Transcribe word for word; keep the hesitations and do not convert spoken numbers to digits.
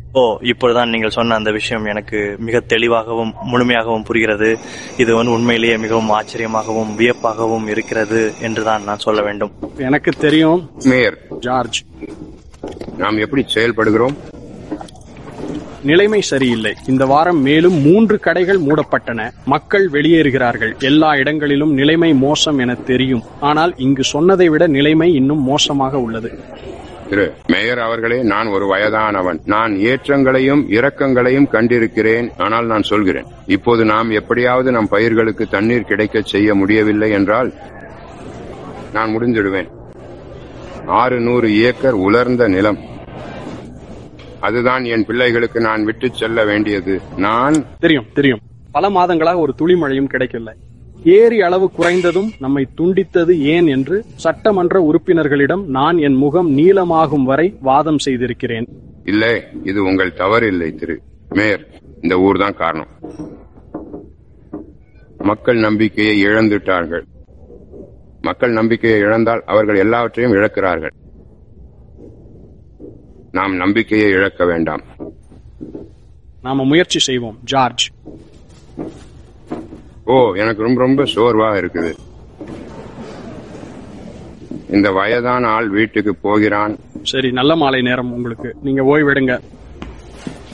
ஓ, இப்பொழுதுதான் நீங்கள் சொன்ன அந்த விஷயம் எனக்கு மிக தெளிவாகவும் முழுமையாகவும் புரிகிறது. இது வந்து உண்மையிலேயே மிகவும் ஆச்சரியமாகவும் வியப்பாகவும் இருக்கிறது என்றுதான் நான் சொல்ல வேண்டும். எனக்கு தெரியும் மேயர் ஜார்ஜ், நாம் எப்படி செயல்படுகிறோம்? நிலைமை சரியில்லை. இந்த வாரம் மேலும் மூன்று கடைகள் மூடப்பட்டன. மக்கள் வெளியேறுகிறார்கள். எல்லா இடங்களிலும் நிலைமை மோசம் என தெரியும். ஆனால் இங்கு சொன்னதை விட நிலைமை இன்னும் மோசமாக உள்ளது. திரு மேயர் அவர்களே, நான் ஒரு வயதானவன். நான் ஏற்றங்களையும் இரக்கங்களையும் கண்டிருக்கிறேன். ஆனால் நான் சொல்கிறேன், இப்போது நாம் எப்படியாவது நம் பயிர்களுக்கு தண்ணீர் கிடைக்க செய்ய முடியவில்லை என்றால் நான் முடிஞ்சிடுவேன். ஆறு நூறு ஏக்கர் உலர்ந்த நிலம், அதுதான் என் பிள்ளைகளுக்கு நான் விட்டு செல்ல வேண்டியது. நான் தெரியும் தெரியும் பல மாதங்களாக ஒரு துளி மழையும் கிடைக்கவில்லை. ஏரி அளவு குறைந்ததும் நம்மை துண்டித்தது ஏன் என்று சட்டமன்ற உறுப்பினர்களிடம் நான் என் முகம் நீளமாகும் வரை வாதம் செய்திருக்கிறேன். இல்லை, இது உங்கள் தவறு இல்லை திரு மேயர். இந்த ஊர் தான் காரணம். மக்கள் நம்பிக்கையை இழந்துட்டார்கள். மக்கள் நம்பிக்கையை இழந்தால் அவர்கள் எல்லாவற்றையும் இழக்கிறார்கள். நாம் நம்பிக்கையை இழக்க வேண்டாம். நாம முயற்சி செய்வோம் ஜார்ஜ். ஓ, எனக்கு ரொம்ப ரொம்ப சோர்வாக இருக்குது. இந்த வயதான ஆள் வீட்டுக்கு போகிறான். சரி, நல்ல மாலை நேரம் உங்களுக்கு. நீங்க ஓய்வெடுங்க.